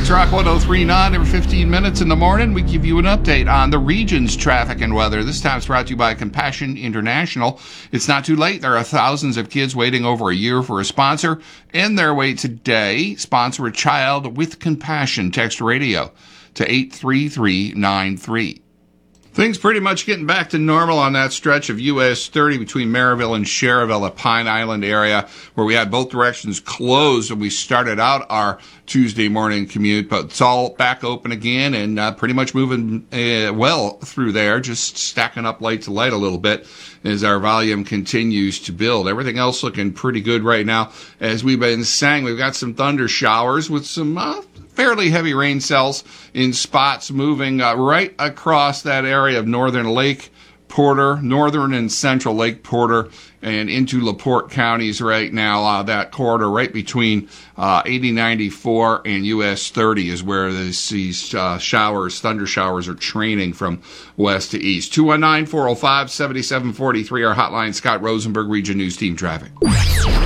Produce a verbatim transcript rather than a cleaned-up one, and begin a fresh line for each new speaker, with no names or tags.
It's Rock one oh three point nine. Every fifteen minutes in the morning, we give you an update on the region's traffic and weather. This time it's brought to you by Compassion International. It's not too late. There are thousands of kids waiting over a year for a sponsor. End their wait today. Sponsor a child with compassion. Text radio to eight three three nine three. Things pretty much getting back to normal on that stretch of U S thirty between Maryville and Cherryville, the Pine Island area, where we had both directions closed when we started out our Tuesday morning commute. But it's all back open again and uh, pretty much moving uh, well through there, just stacking up light to light a little bit as our volume continues to build. Everything else looking pretty good right now. As we've been saying, we've got some thunder showers with some uh, fairly heavy rain cells in spots moving uh, right across that area of northern Lake Porter, northern and central Lake Porter, and into LaPorte counties right now. Uh, that corridor right between uh, eighty ninety-four and U S thirty is where this, these uh, showers, thunder showers, are training from west to east. two one nine, four oh five, seven seven four three, our hotline. Scott Rosenberg, Region News Team Traffic.